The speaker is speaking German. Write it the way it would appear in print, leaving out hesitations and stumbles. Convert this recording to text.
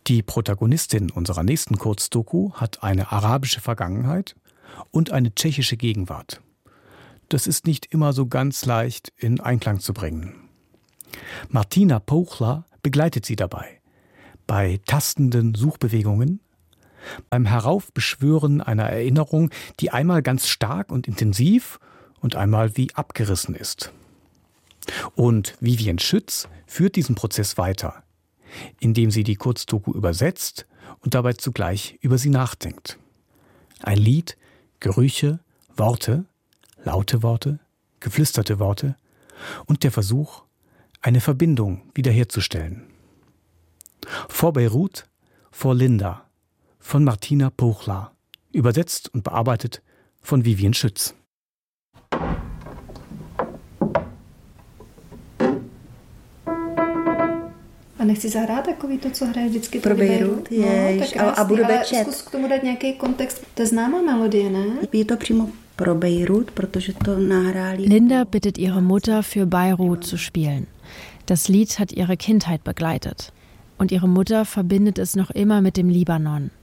Die Protagonistin unserer nächsten Kurzdoku hat eine arabische Vergangenheit und eine tschechische Gegenwart. Das ist nicht immer so ganz leicht in Einklang zu bringen. Martina Pouchla begleitet sie dabei. Bei tastenden Suchbewegungen, beim Heraufbeschwören einer Erinnerung, die einmal ganz stark und intensiv und einmal wie abgerissen ist. Und Vivian Schütz führt diesen Prozess weiter, indem sie die Kurzdoku übersetzt und dabei zugleich über sie nachdenkt. Ein Lied, Gerüche, Worte, laute Worte, geflüsterte Worte und der Versuch, eine Verbindung wiederherzustellen. Vor Beirut, vor Linda von Martina Pouchla, übersetzt und bearbeitet von Vivian Schütz. A nechci zahrát takový to, co hraje vždycky pro Beirut? Tak a budu bečet. Zkus k tomu dát nějaký kontext. To je známá melodie, ne? Je to přímo pro Beirut, protože to nahráli. Linda bittet ihre Mutter, für Beirut zu spielen. Das Lied hat ihre Kindheit begleitet. Und ihre Mutter verbindet es noch immer mit dem Libanon.